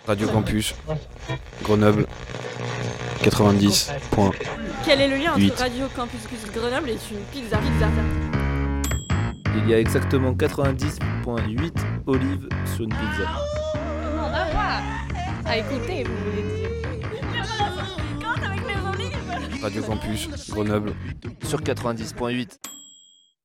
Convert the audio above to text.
Radio Campus, Grenoble, 90.8. Quel est le lien entre Radio Campus Grenoble et une pizza? Il y a exactement 90.8 olives sur une pizza. Non, à écouter, vous voulez dire. Radio Campus, Grenoble, Sur 90.8.